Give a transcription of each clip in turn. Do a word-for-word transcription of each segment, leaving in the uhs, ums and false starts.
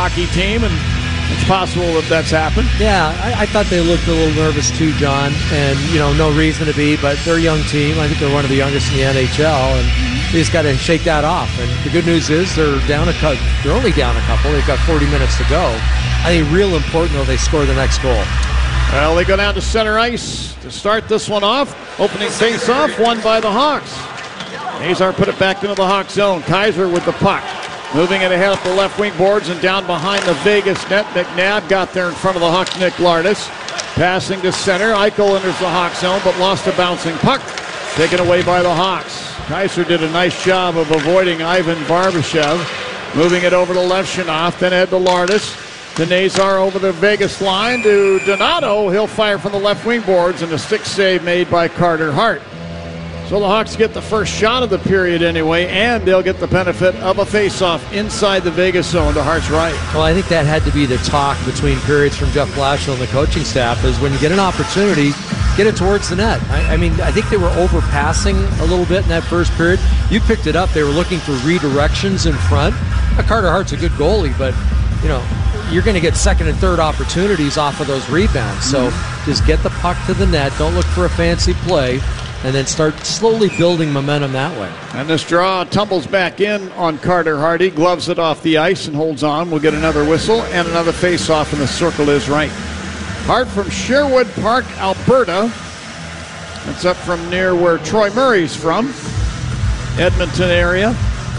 hockey team, and it's possible that that's happened. Yeah, I, I thought they looked a little nervous too, John, and, you know, no reason to be, but they're a young team. I think they're one of the youngest in the N H L, and they just got to shake that off. And the good news is they're down a couple. They're only down a couple. They've got forty minutes to go. I think real important, though, they score the next goal. Well, they go down to center ice to start this one off. Opening face-off, won by the Hawks. Azar put it back into the Hawk zone. Kaiser with the puck. Moving it ahead up the left wing boards and down behind the Vegas net. McNabb got there in front of the Hawks, Nick Lardis. Passing to center. Eichel enters the Hawk zone, but lost a bouncing puck. Taken away by the Hawks. Kaiser did a nice job of avoiding Ivan Barbashev. Moving it over to Levshunov, then head to Lardis. To Nazar over the Vegas line to Donato. He'll fire from the left wing boards, and a stick save made by Carter Hart. So the Hawks get the first shot of the period anyway, and they'll get the benefit of a face-off inside the Vegas zone to Hart's right. Well, I think that had to be the talk between periods from Jeff Blashill and the coaching staff, is when you get an opportunity, get it towards the net. I, I mean, I think they were overpassing a little bit in that first period. You picked it up. They were looking for redirections in front. Now, Carter Hart's a good goalie, but, you know, you're going to get second and third opportunities off of those rebounds. So mm-hmm. just get the puck to the net. Don't look for a fancy play. And then start slowly building momentum that way. And this draw tumbles back in on Carter Hart. He gloves it off the ice and holds on. We'll get another whistle and another face-off, and the circle is right. Hart from Sherwood Park, Alberta. That's up from near where Troy Murray's from. Edmonton area.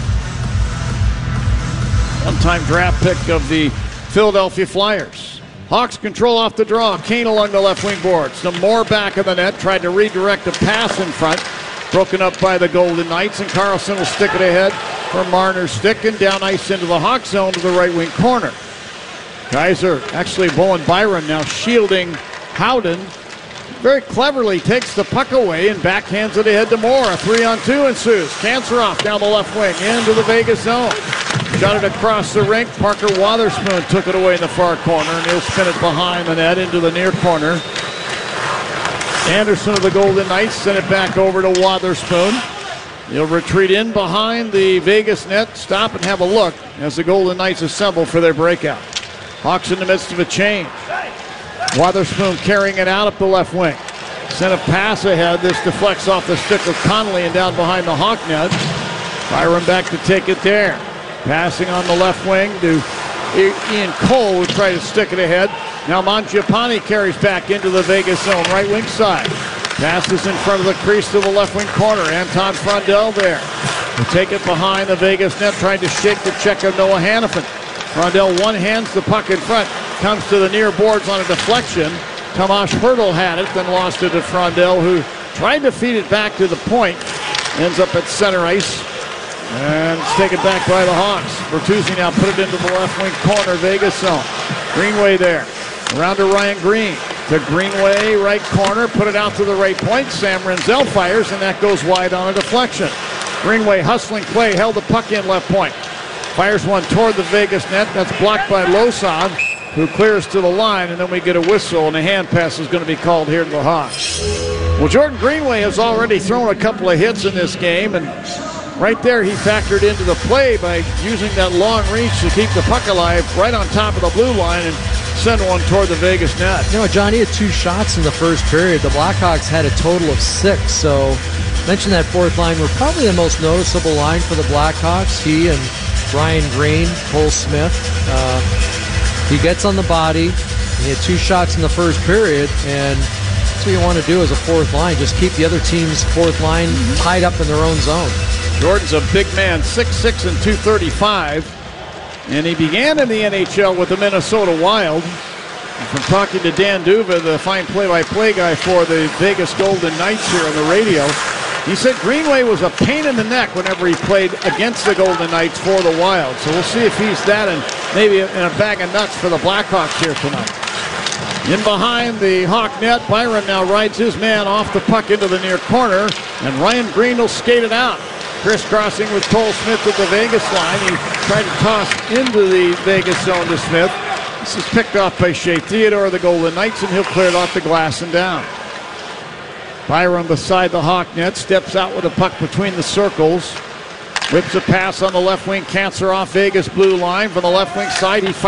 One-time draft pick of the Philadelphia Flyers. Hawks control off the draw. Kane along the left wing boards. The Moore back of the net. Tried to redirect a pass in front. Broken up by the Golden Knights. And Carlson will stick it ahead for Marner's stick. And down ice into the Hawk zone to the right wing corner. Kaiser, actually Bowen Byron now shielding Howden. Very cleverly takes the puck away and backhands it ahead to Moore. A three on two ensues. Kanserov down the left wing into the Vegas zone. Got it across the rink. Parker Wotherspoon took it away in the far corner, and he'll spin it behind the net into the near corner. Anderson of the Golden Knights sent it back over to Wotherspoon. He'll retreat in behind the Vegas net, stop and have a look as the Golden Knights assemble for their breakout. Hawks in the midst of a change. Wotherspoon carrying it out up the left wing. Sent a pass ahead. This deflects off the stick of Connolly and down behind the Hawk net. Byron back to take it there. Passing on the left wing to Ian Cole, who tried to stick it ahead. Now Mangiapane carries back into the Vegas zone, right wing side. Passes in front of the crease to the left wing corner. Anton Frondell there. Will take it behind the Vegas net, trying to shake the check of Noah Hannafin. Frondell one-hands the puck in front. Comes to the near boards on a deflection. Tomas Hertl had it, then lost it to Frondell, who tried to feed it back to the point. Ends up at center ice. And it's taken back by the Hawks. Bertuzzi now put it into the left wing corner, Vegas zone. Greenway there. Around to Ryan Green. To Greenway, right corner. Put it out to the right point. Sam Renzel fires, and that goes wide on a deflection. Greenway hustling play, held the puck in left point. Fires one toward the Vegas net. That's blocked by Losov, who clears to the line, and then we get a whistle, and a hand pass is going to be called here to the Hawks. Well, Jordan Greenway has already thrown a couple of hits in this game, and right there, he factored into the play by using that long reach to keep the puck alive right on top of the blue line and send one toward the Vegas net. You know, Johnny had two shots in the first period. The Blackhawks had a total of six. So, mention that fourth line. We're probably the most noticeable line for the Blackhawks. He and Ryan Green, Cole Smith. Uh, he gets on the body. He had two shots in the first period, and that's what you want to do as a fourth line. Just keep the other team's fourth line mm-hmm. tied up in their own zone. Jordan's a big man, six six and two thirty-five. And he began in the N H L with the Minnesota Wild. And from talking to Dan Duva, the fine play-by-play guy for the Vegas Golden Knights here on the radio, he said Greenway was a pain in the neck whenever he played against the Golden Knights for the Wild. So we'll see if he's that and maybe in a bag of nuts for the Blackhawks here tonight. In behind the Hawk net, Byron now rides his man off the puck into the near corner, and Ryan Green will skate it out. Crisscrossing with Cole Smith at the Vegas line. He tried to toss into the Vegas zone to Smith. This is picked off by Shea Theodore of the Golden Knights, and he'll clear it off the glass and down. Byron beside the Hawk net, steps out with a puck between the circles. Whips a pass on the left wing, Kanserov, Vegas blue line. From the left wing side, he